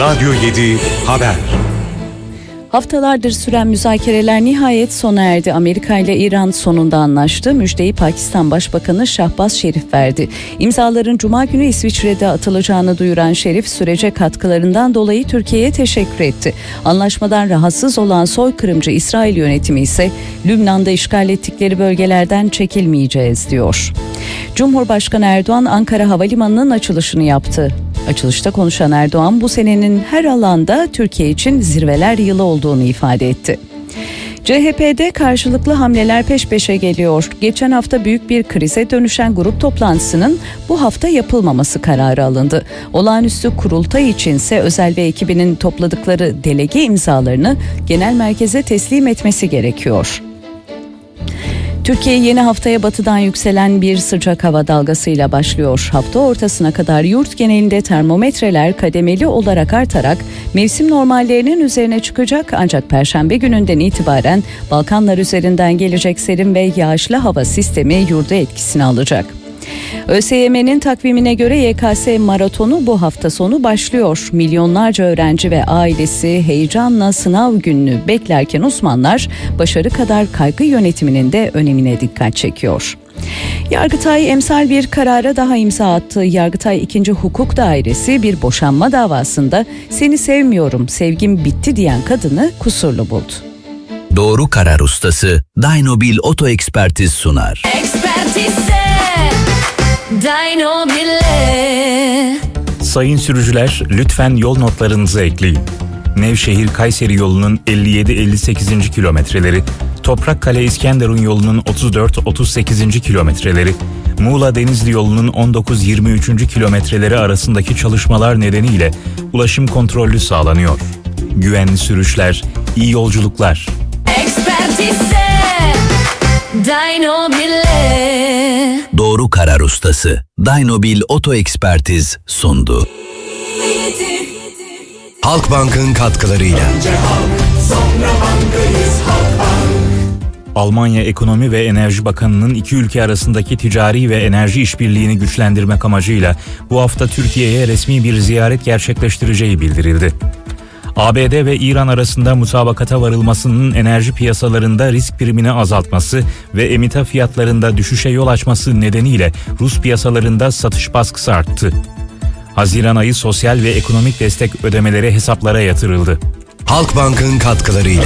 Radyo 7 Haber. Haftalardır süren müzakereler nihayet sona erdi. Amerika ile İran sonunda anlaştı. Müjdeyi Pakistan Başbakanı Şahbaz Şerif verdi. İmzaların Cuma günü İsviçre'de atılacağını duyuran Şerif, sürece katkılarından dolayı Türkiye'ye teşekkür etti. Anlaşmadan rahatsız olan soykırımcı İsrail yönetimi ise Lübnan'da işgal ettikleri bölgelerden çekilmeyeceğiz diyor. Cumhurbaşkanı Erdoğan Ankara Havalimanı'nın açılışını yaptı. Açılışta konuşan Erdoğan, bu senenin her alanda Türkiye için zirveler yılı olduğunu ifade etti. CHP'de karşılıklı hamleler peş peşe geliyor. Geçen hafta büyük bir krize dönüşen grup toplantısının bu hafta yapılmaması kararı alındı. Olağanüstü kurultay içinse Özel ve ekibinin topladıkları delege imzalarını genel merkeze teslim etmesi gerekiyor. Türkiye yeni haftaya batıdan yükselen bir sıcak hava dalgasıyla başlıyor. Hafta ortasına kadar yurt genelinde termometreler kademeli olarak artarak mevsim normallerinin üzerine çıkacak, ancak Perşembe gününden itibaren Balkanlar üzerinden gelecek serin ve yağışlı hava sistemi yurda etkisini alacak. ÖSYM'nin takvimine göre YKS maratonu bu hafta sonu başlıyor. Milyonlarca öğrenci ve ailesi heyecanla sınav gününü beklerken uzmanlar başarı kadar kaygı yönetiminin de önemine dikkat çekiyor. Yargıtay emsal bir karara daha imza attı. Yargıtay 2. Hukuk Dairesi bir boşanma davasında "Seni sevmiyorum, sevgim bitti" diyen kadını kusurlu buldu. Doğru karar ustası Dynobil Oto Ekspertiz sunar. Sayın sürücüler, lütfen yol notlarınızı ekleyin. Nevşehir-Kayseri yolunun 57-58. kilometreleri, Toprakkale İskenderun yolunun 34-38. kilometreleri, Muğla-Denizli yolunun 19-23. kilometreleri arasındaki çalışmalar nedeniyle ulaşım kontrollü sağlanıyor. Güvenli sürüşler, iyi yolculuklar. Doğru karar ustası Dynobil Oto Ekspertiz sundu. Halkbank'ın katkılarıyla. Almanya Ekonomi ve Enerji Bakanı'nın iki ülke arasındaki ticari ve enerji işbirliğini güçlendirmek amacıyla bu hafta Türkiye'ye resmi bir ziyaret gerçekleştireceği bildirildi. ABD ve İran arasında mutabakata varılmasının enerji piyasalarında risk primini azaltması ve emtia fiyatlarında düşüşe yol açması nedeniyle Rus piyasalarında satış baskısı arttı. Haziran ayı sosyal ve ekonomik destek ödemeleri hesaplara yatırıldı. Halkbank'ın katkılarıyla.